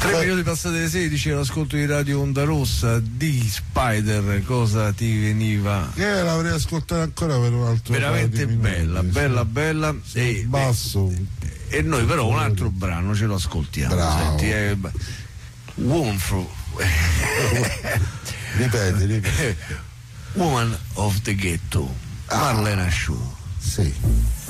3 minuti passate le 16, l'ascolto di Radio Onda Rossa di Spider, cosa ti veniva? L'avrei ascoltata ancora per un altro veramente bella, minuti, bella e basso. E noi però un altro brano ce lo ascoltiamo. Bravo. Senti, Woman Ripeti. Woman of the Ghetto, Marlena Shaw. Sì.